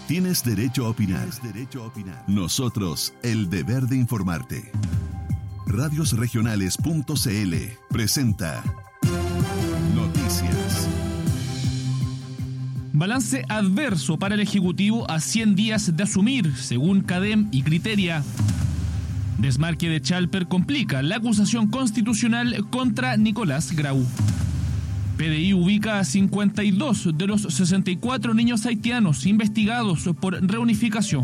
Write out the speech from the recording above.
Tienes derecho a opinar. Nosotros, el deber de informarte. Radiosregionales.cl presenta Noticias. Balance adverso para el Ejecutivo a 100 días de asumir, según CADEM y Criteria. Desmarque de Chalper complica la acusación constitucional contra Nicolás Grau. PDI ubica a 52 de los 64 niños haitianos investigados por reunificación